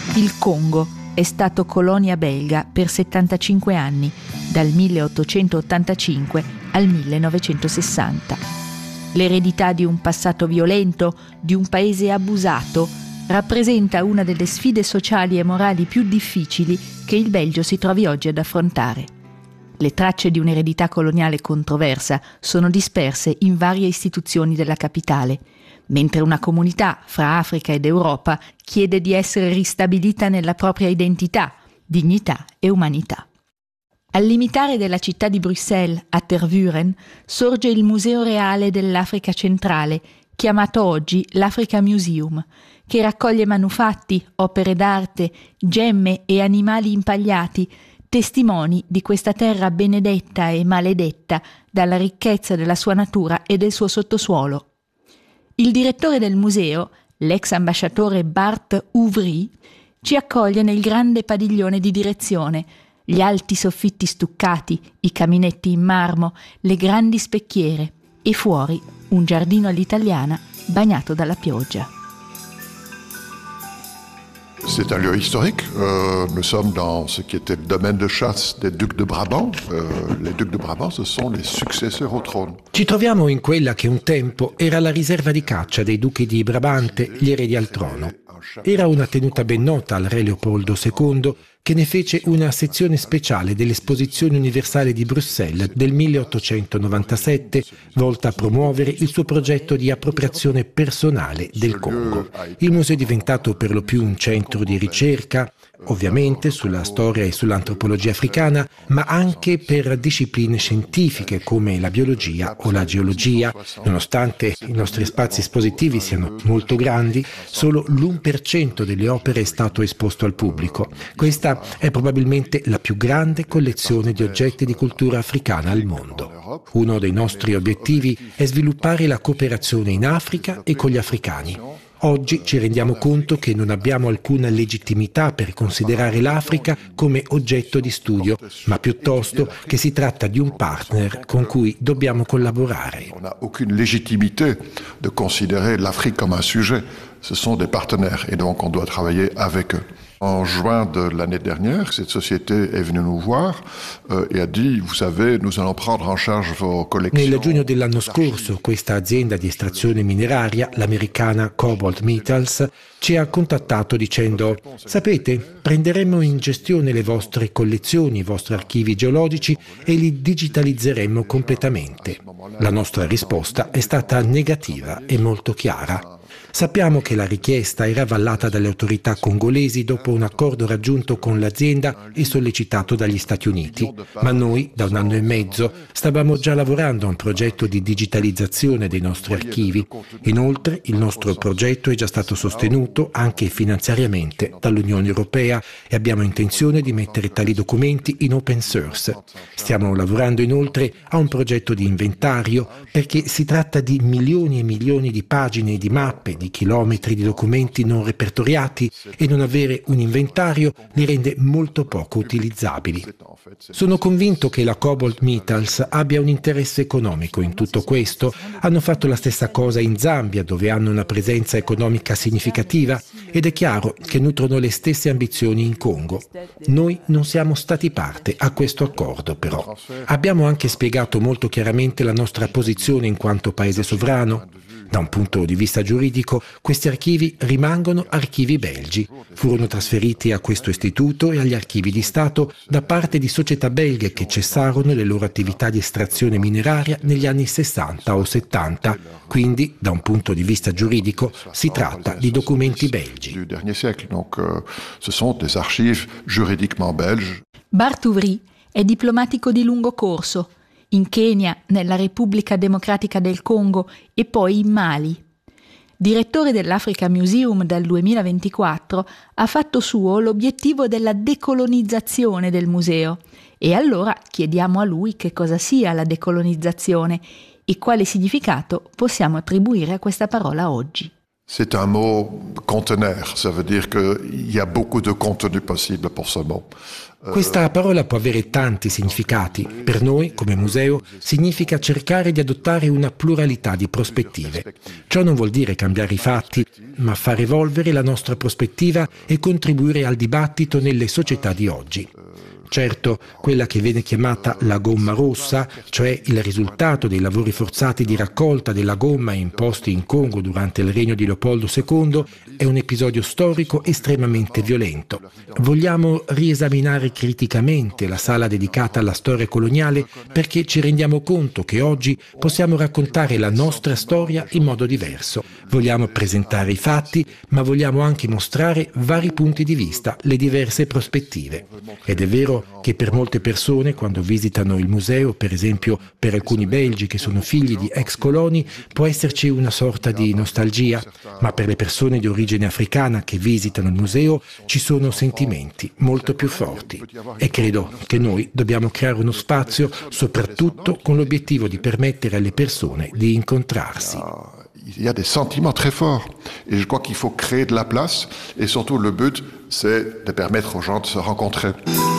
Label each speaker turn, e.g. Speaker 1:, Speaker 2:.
Speaker 1: Il Congo è stato colonia belga per 75 anni, dal 1885 al 1960. L'eredità di un passato violento, di un paese abusato, rappresenta una delle sfide sociali e morali più difficili che il Belgio si trovi oggi ad affrontare. Le tracce di un'eredità coloniale controversa sono disperse in varie istituzioni della capitale, mentre una comunità fra Africa ed Europa chiede di essere ristabilita nella propria identità, dignità e umanità. Al limitare della città di Bruxelles a Tervuren sorge il Museo Reale dell'Africa Centrale, chiamato oggi l'Africa Museum, che raccoglie manufatti, opere d'arte, gemme e animali impagliati, testimoni di questa terra benedetta e maledetta dalla ricchezza della sua natura e del suo sottosuolo. Il direttore del museo, l'ex ambasciatore Bart Ouvry, ci accoglie nel grande padiglione di direzione, gli alti soffitti stuccati, i caminetti in marmo, le grandi specchiere e fuori un giardino all'italiana bagnato dalla pioggia.
Speaker 2: C'est un lieu historique. Nous sommes dans ce qui était le domaine de chasse des ducs de Brabant. Les ducs de Brabant, ce sont les successeurs au trône.
Speaker 3: Ci troviamo in quella che un tempo era la riserva di caccia dei duchi di Brabante, gli eredi al trono. Era una tenuta ben nota al re Leopoldo II, che ne fece una sezione speciale dell'Esposizione Universale di Bruxelles del 1897, volta a promuovere il suo progetto di appropriazione personale del Congo. Il museo è diventato per lo più un centro di ricerca, ovviamente sulla storia e sull'antropologia africana, ma anche per discipline scientifiche come la biologia o la geologia. Nonostante i nostri spazi espositivi siano molto grandi, solo l'1% delle opere è stato esposto al pubblico. Questa è probabilmente la più grande collezione di oggetti di cultura africana al mondo. Uno dei nostri obiettivi è sviluppare la cooperazione in Africa e con gli africani. Oggi ci rendiamo conto che non abbiamo alcuna legittimità per considerare l'Africa come oggetto di studio, ma piuttosto che si tratta di un partner con cui dobbiamo collaborare.
Speaker 2: On n'a aucune légitimité de considérer l'Afrique comme un sujet. Ce sont des partenaires et donc on doit travailler avec eux. En juin de l'année dernière, cette société est venue nous voir et a dit, vous savez, nous allons prendre en charge vos collections.
Speaker 3: Nel giugno dell'anno scorso, questa azienda di estrazione mineraria, l'americana Cobalt Metals, ci ha contattato dicendo: sapete, prenderemo in gestione le vostre collezioni, i vostri archivi geologici e li digitalizzeremo completamente. La nostra risposta è stata negativa e molto chiara. Sappiamo che la richiesta era avallata dalle autorità congolesi dopo un accordo raggiunto con l'azienda e sollecitato dagli Stati Uniti, ma noi da 1 anno e mezzo stavamo già lavorando a un progetto di digitalizzazione dei nostri archivi. Inoltre il nostro progetto è già stato sostenuto anche finanziariamente dall'Unione Europea e abbiamo intenzione di mettere tali documenti in open source. Stiamo lavorando inoltre a un progetto di inventario perché si tratta di milioni e milioni di pagine di mappe, di chilometri di documenti non repertoriati e non avere un inventario li rende molto poco utilizzabili. Sono convinto che la Cobalt Metals abbia un interesse economico in tutto questo. Hanno fatto la stessa cosa in Zambia, dove hanno una presenza economica significativa, ed è chiaro che nutrono le stesse ambizioni in Congo. Noi non siamo stati parte a questo accordo, però. Abbiamo anche spiegato molto chiaramente la nostra posizione in quanto paese sovrano. Da un punto di vista giuridico, questi archivi rimangono archivi belgi. Furono trasferiti a questo istituto e agli archivi di Stato da parte di società belghe che cessarono le loro attività di estrazione mineraria negli anni 60 o 70. Quindi, da un punto di vista giuridico, si tratta di documenti belgi.
Speaker 1: Bart Ouvry è diplomatico di lungo corso, in Kenya, nella Repubblica Democratica del Congo e poi in Mali. Direttore dell'Africa Museum dal 2024, ha fatto suo l'obiettivo della decolonizzazione del museo. E allora chiediamo a lui che cosa sia la decolonizzazione e quale significato possiamo attribuire a questa parola oggi.
Speaker 2: C'est un mot conteneur, ça veut dire qu'il y a beaucoup de contenu possible pour ce mot.
Speaker 3: Questa parola può avere tanti significati. Per noi, come museo, significa cercare di adottare una pluralità di prospettive. Ciò non vuol dire cambiare i fatti, ma far evolvere la nostra prospettiva e contribuire al dibattito nelle società di oggi. Certo, quella che viene chiamata la gomma rossa, cioè il risultato dei lavori forzati di raccolta della gomma imposti in Congo durante il regno di Leopoldo II, è un episodio storico estremamente violento. Vogliamo riesaminare criticamente la sala dedicata alla storia coloniale perché ci rendiamo conto che oggi possiamo raccontare la nostra storia in modo diverso. Vogliamo presentare i fatti, ma vogliamo anche mostrare vari punti di vista, le diverse prospettive. Ed è vero che per molte persone, quando visitano il museo, per esempio per alcuni belgi che sono figli di ex coloni, può esserci una sorta di nostalgia, ma per le persone di origine africana che visitano il museo ci sono sentimenti molto più forti. E credo che noi dobbiamo creare uno spazio, soprattutto con l'obiettivo di permettere alle persone di incontrarsi.
Speaker 2: Il y a des sentiments très forts et je crois qu'il faut créer de la place et surtout le but c'est de permettre aux gens de se rencontrer.